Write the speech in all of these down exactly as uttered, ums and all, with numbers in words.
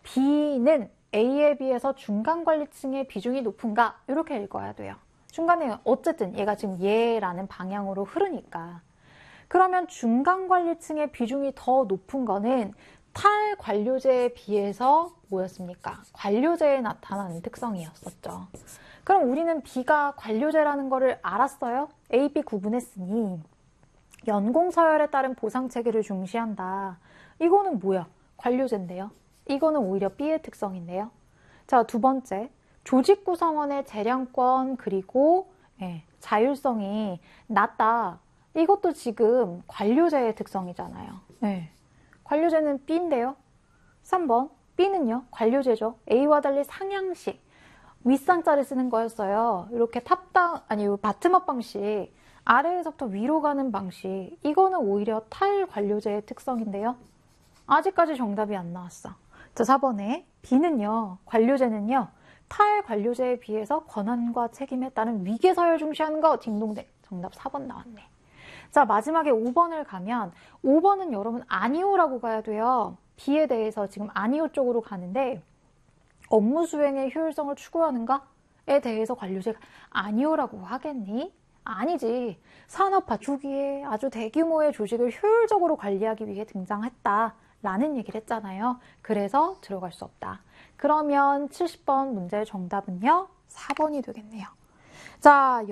B는 A에 비해서 중간관리층의 비중이 높은가? 이렇게 읽어야 돼요. 중간에 어쨌든 얘가 지금 얘라는 방향으로 흐르니까. 그러면 중간관리층의 비중이 더 높은 거는 탈관료제에 비해서 뭐였습니까? 관료제에 나타나는 특성이었었죠. 그럼 우리는 B가 관료제라는 거를 알았어요? A, B 구분했으니 연공서열에 따른 보상체계를 중시한다. 이거는 뭐야? 관료제인데요. 이거는 오히려 B의 특성인데요. 자, 두 번째. 조직 구성원의 재량권 그리고 예, 자율성이 낮다. 이것도 지금 관료제의 특성이잖아요. 네. 관료제는 B인데요. 삼 번. B는요. 관료제죠. A와 달리 상향식. 윗상자를 쓰는 거였어요. 이렇게 탑다운, 아니, 바텀업 방식. 아래에서부터 위로 가는 방식. 이거는 오히려 탈관료제의 특성인데요. 아직까지 정답이 안 나왔어. 자, 사 번에 B는요. 관료제는요. 탈관료제에 비해서 권한과 책임에 따른 위계서열 중시하는 거. 딩동댕. 정답 사 번 나왔네. 자, 마지막에 오 번을 가면 오 번은 여러분 아니오라고 가야 돼요. B에 대해서 지금 아니오 쪽으로 가는데 업무 수행의 효율성을 추구하는가에 대해서 관료제가 아니오라고 하겠니? 아니지. 산업화 주기에 아주 대규모의 조직을 효율적으로 관리하기 위해 등장했다라는 얘기를 했잖아요. 그래서 들어갈 수 없다. 그러면 칠십 번 문제의 정답은요. 사 번이 되겠네요. 자,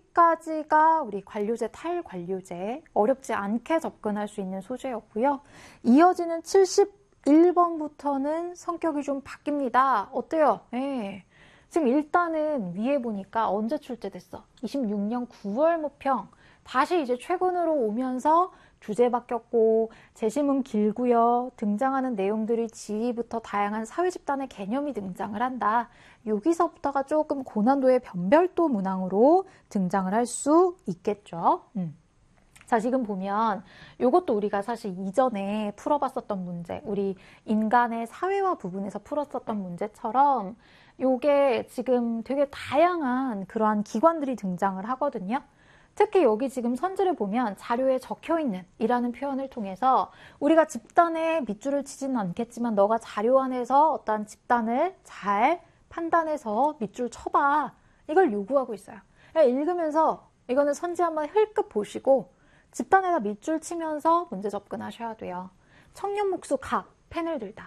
여기까지가 우리 관료제, 탈관료제 어렵지 않게 접근할 수 있는 소재였고요. 이어지는 칠십일 번부터는 성격이 좀 바뀝니다. 어때요? 네. 지금 일단은 위에 보니까 언제 출제됐어? 이십육 년 구월 모평. 다시 이제 최근으로 오면서 주제 바뀌었고 제시문 길고요. 등장하는 내용들이 지위부터 다양한 사회집단의 개념이 등장을 한다. 여기서부터가 조금 고난도의 변별도 문항으로 등장을 할 수 있겠죠. 음. 자, 지금 보면 이것도 우리가 사실 이전에 풀어봤었던 문제, 우리 인간의 사회화 부분에서 풀었었던 문제처럼 이게 지금 되게 다양한 그러한 기관들이 등장을 하거든요. 특히 여기 지금 선지를 보면 자료에 적혀있는 이라는 표현을 통해서 우리가 집단에 밑줄을 치지는 않겠지만 너가 자료 안에서 어떤 집단을 잘 판단해서 밑줄 쳐봐. 이걸 요구하고 있어요. 읽으면서 이거는 선지 한번 흘끗 보시고 집단에다 밑줄 치면서 문제 접근하셔야 돼요. 청년 목수 갑, 펜을 들다.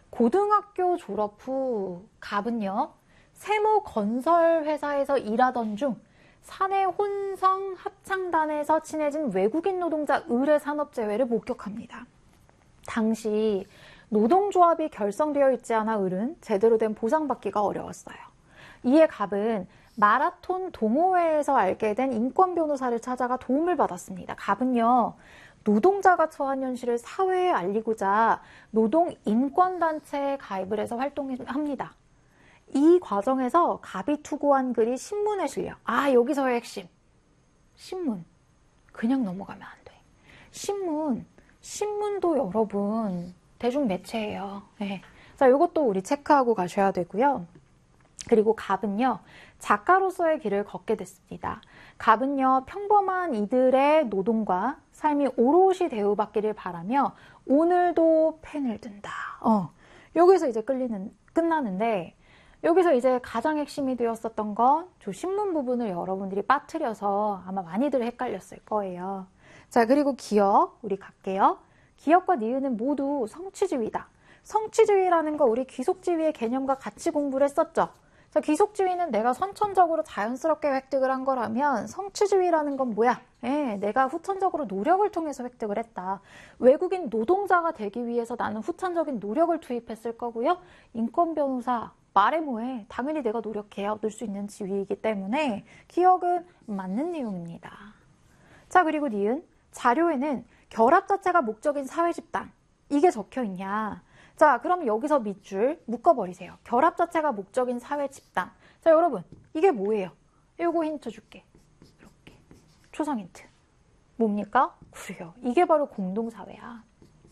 고등학교 졸업 후 갑은요. 세모 건설 회사에서 일하던 중 사내 혼성 합창단에서 친해진 외국인 노동자 의뢰 산업재해를 목격합니다. 당시 노동조합이 결성되어 있지 않아 을은 제대로 된 보상받기가 어려웠어요. 이에 갑은 마라톤 동호회에서 알게 된 인권 변호사를 찾아가 도움을 받았습니다. 갑은요. 노동자가 처한 현실을 사회에 알리고자 노동인권단체에 가입을 해서 활동합니다. 이 과정에서 갑이 투고한 글이 신문에 실려. 아, 여기서의 핵심. 신문. 그냥 넘어가면 안 돼. 신문. 신문도 여러분 대중매체예요. 네. 자, 이것도 우리 체크하고 가셔야 되고요. 그리고 갑은요. 작가로서의 길을 걷게 됐습니다. 갑은요. 평범한 이들의 노동과 삶이 오롯이 대우받기를 바라며 오늘도 펜을 든다. 어, 여기서 이제 끌리는, 끝나는데 여기서 이제 가장 핵심이 되었었던 건 저 신문 부분을 여러분들이 빠뜨려서 아마 많이들 헷갈렸을 거예요. 자, 그리고 기업, 우리 갈게요. 기업과 니은은 모두 성취지위다. 성취지위라는 거 우리 귀속지위의 개념과 같이 공부를 했었죠. 자, 귀속지위는 내가 선천적으로 자연스럽게 획득을 한 거라면 성취지위라는 건 뭐야? 예, 내가 후천적으로 노력을 통해서 획득을 했다. 외국인 노동자가 되기 위해서 나는 후천적인 노력을 투입했을 거고요. 인권 변호사, 말해 뭐해. 당연히 내가 노력해야 얻을 수 있는 지위이기 때문에 기억은 맞는 내용입니다. 자, 그리고 니은. 자료에는 결합 자체가 목적인 사회집단. 이게 적혀 있냐. 자, 그럼 여기서 밑줄 묶어버리세요. 결합 자체가 목적인 사회집단. 자, 여러분. 이게 뭐예요? 요거 힌트 줄게. 이렇게. 초성 힌트. 뭡니까? 그래요. 이게 바로 공동사회야.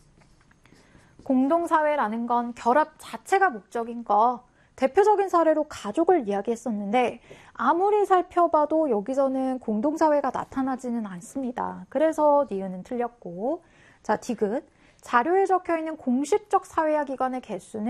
공동사회라는 건 결합 자체가 목적인 거. 대표적인 사례로 가족을 이야기했었는데 아무리 살펴봐도 여기서는 공동사회가 나타나지는 않습니다. 그래서 니은은 틀렸고, 자, 디귿. 자료에 적혀있는 공식적 사회화 기관의 개수는